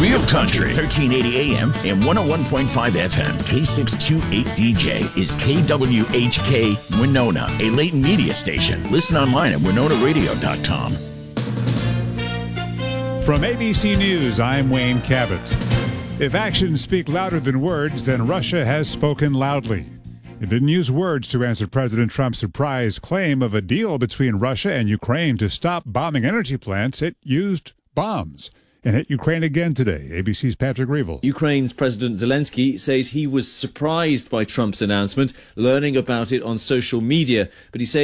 Real Country, 1380 AM and 101.5 FM. K628DJ is KWHK Winona, a Leighton media station. Listen online at WinonaRadio.com. From ABC News, I'm Wayne Cabot. If actions speak louder than words, then Russia has spoken loudly. It didn't use words to answer President Trump's surprise claim of a deal between Russia and Ukraine to stop bombing energy plants. It used bombs and hit Ukraine again today. ABC's Patrick Reevell. Ukraine's President Zelensky says he was surprised by Trump's announcement, learning about it on social media, but he says